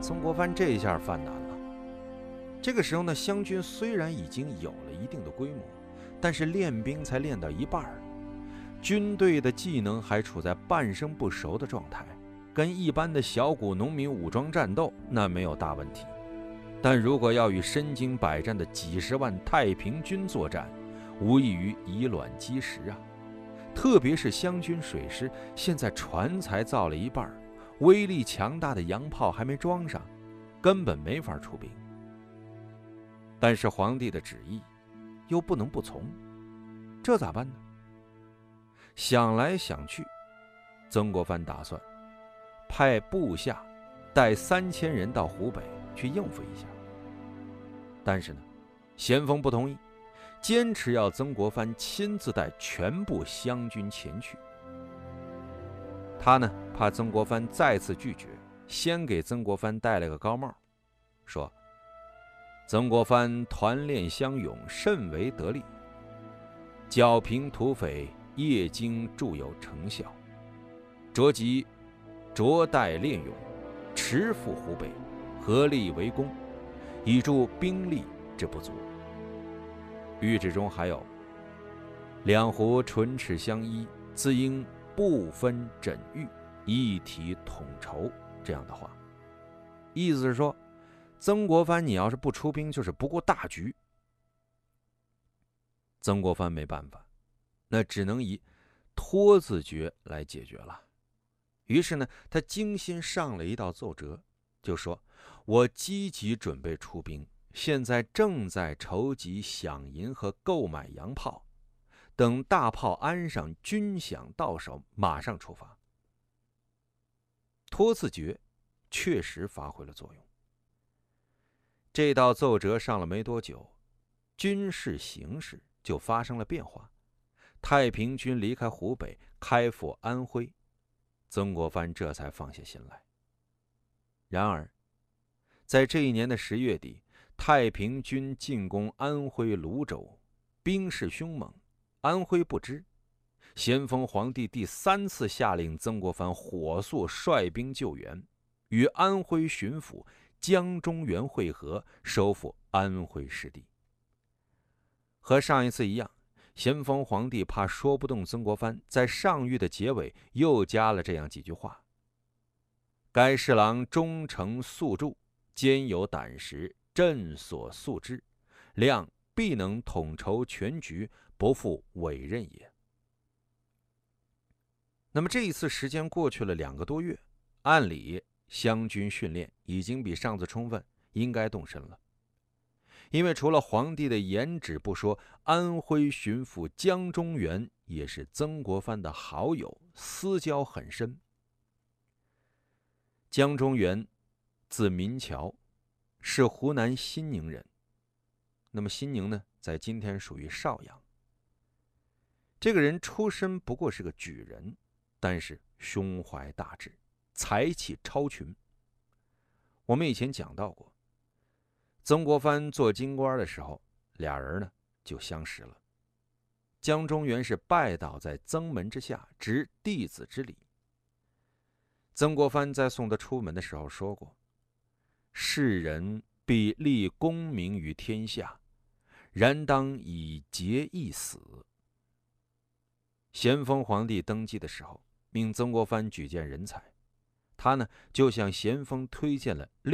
曾国藩这下犯难了。这个时候呢，湘军虽然已经有了一定的规模，但是练兵才练到一半，军队的技能还处在半生不熟的状态，跟一般的小股农民武装战斗那没有大问题。但如果要与身经百战的几十万太平军作战，无异于以卵击石啊！特别是湘军水师现在船才造了一半，威力强大的洋炮还没装上，根本没法出兵。但是皇帝的旨意又不能不从，这咋办呢？想来想去，曾国藩打算派部下带3000人到湖北去应付一下。但是呢，咸丰不同意，坚持要曾国藩亲自带全部湘军前去。他呢，怕曾国藩再次拒绝，先给曾国藩戴了个高帽，说曾国藩团练乡勇，甚为得力，剿平土匪，业经著有成效，着即着带练勇，驰赴湖北，合力为攻，以助兵力之不足。谕旨中还有两湖唇齿相依，自应不分枕域，一体统筹这样的话，意思是说曾国藩你要是不出兵，就是不顾大局。曾国藩没办法，那只能以拖字诀来解决了。于是呢，他精心上了一道奏折，就说我积极准备出兵，现在正在筹集饷银和购买洋炮，等大炮安上，军饷到手，马上出发。拖字诀确实发挥了作用。这道奏折上了没多久，军事形势就发生了变化。太平军离开湖北，开赴安徽，曾国藩这才放下心来。然而，在这一年的10月底，太平军进攻安徽泸州，兵势凶猛，安徽不支。咸丰皇帝第3次下令曾国藩火速率兵救援，与安徽巡抚江忠源会合，收复安徽失地。和上一次一样，咸丰皇帝怕说不动曾国藩，在上谕的结尾又加了这样几句话：该侍郎忠诚素著，兼有胆识，朕所素之，谅必能统筹全局，不负委任也。那么这一次时间过去了2个多月，按理湘军训练已经比上次充分，应该动身了。因为除了皇帝的严旨不说，安徽巡抚江忠源也是曾国藩的好友，私交很深。江忠源字民桥，是湖南新宁人。那么新宁呢，在今天属于邵阳。这个人出身不过是个举人，但是胸怀大志，才气超群。我们以前讲到过，曾国藩做京官的时候，俩人呢就相识了。江忠源是拜倒在曾门之下，执弟子之礼。曾国藩在送他出门的时候说过：世人必立功名于天下，然当以节义死。咸丰皇帝登基的时候，命曾国藩举荐人才，他呢就向咸丰推荐了